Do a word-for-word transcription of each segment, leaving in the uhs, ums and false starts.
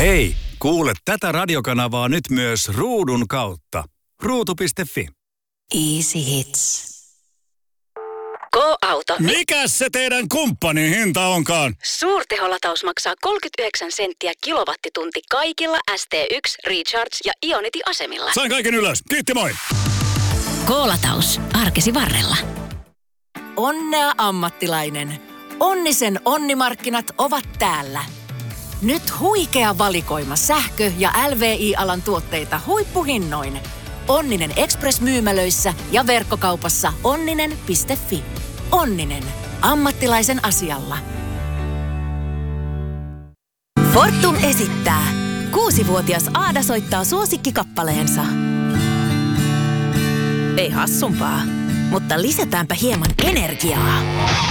Hei, kuule tätä radiokanavaa nyt myös ruudun kautta. ruutu piste fi. Easy Hits. Go-auto. Mikäs se teidän kumppanin hinta onkaan? Suurteholataus maksaa kolmekymmentäyhdeksän senttiä kilowattitunti kaikilla S T yksi, Recharge ja Ionity-asemilla. Sain kaiken ylös. Kiitti, moi! Go-lataus. Arkesi varrella. Onnea ammattilainen. Onnisen onnimarkkinat ovat täällä. Nyt huikea valikoima sähkö- ja L V I-alan tuotteita huippuhinnoin. Onninen Express-myymälöissä ja verkkokaupassa onninen piste fi. Onninen. Ammattilaisen asialla. Fortum esittää. Kuusivuotias Aada soittaa suosikkikappaleensa. Ei hassumpaa, mutta lisätäänpä hieman energiaa.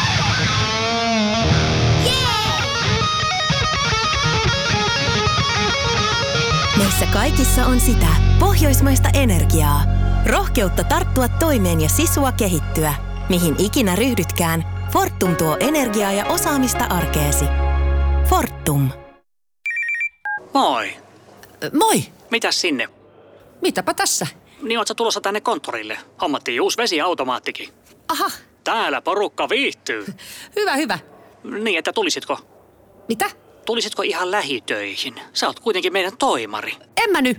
Meissä kaikissa on sitä pohjoismaista energiaa. Rohkeutta tarttua toimeen ja sisua kehittyä. Mihin ikinä ryhdytkään, Fortum tuo energiaa ja osaamista arkeesi. Fortum. Moi. Moi! Mitäs sinne? Mitäpä tässä? Niin oot sä tulossa tänne konttorille? Hommattiin uusi vesiautomaattikin. Aha, Täällä porukka viihtyy. hyvä hyvä. Niin, että tulisitko? Mitä? Tulisitko ihan lähitöihin? Sä oot kuitenkin meidän toimari. En mä nyt.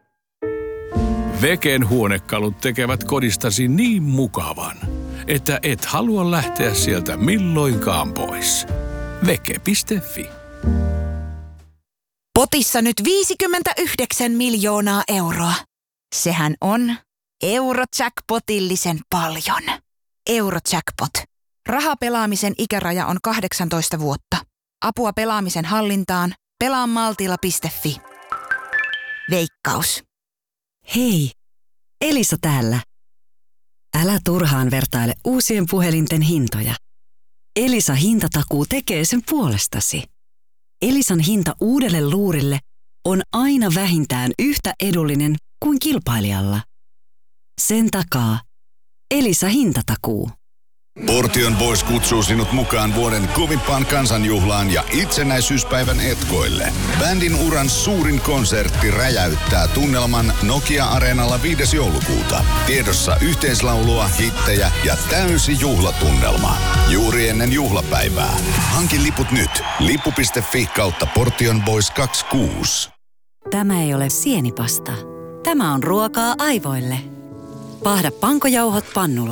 Veken huonekalut tekevät kodistasi niin mukavan, että et halua lähteä sieltä milloinkaan pois. Veke piste fi. Potissa nyt viisikymmentäyhdeksän miljoonaa euroa. Sehän on Eurojackpotillisen paljon. Eurojackpot. Rahapelaamisen ikäraja on kahdeksantoista vuotta. Apua pelaamisen hallintaan. pelaa maltilla piste fi. Veikkaus. Hei, Elisa täällä. Älä turhaan vertaile uusien puhelinten hintoja. Elisa hintatakuu tekee sen puolestasi. Elisan hinta uudelle luurille on aina vähintään yhtä edullinen kuin kilpailijalla. Sen takaa Elisa hintatakuu. Portion Boys kutsuu sinut mukaan vuoden kovimpaan kansanjuhlaan ja itsenäisyyspäivän etkoille. Bändin uran suurin konsertti räjäyttää tunnelman Nokia-areenalla viides joulukuuta. Tiedossa yhteislaulua, hittejä ja täysi juhlatunnelma. Juuri ennen juhlapäivää. Hanki liput nyt. lippu piste fi kautta Portion Boys kaksikymmentäkuusi. Tämä ei ole sienipasta. Tämä on ruokaa aivoille. Paahda pankojauhot pannulla.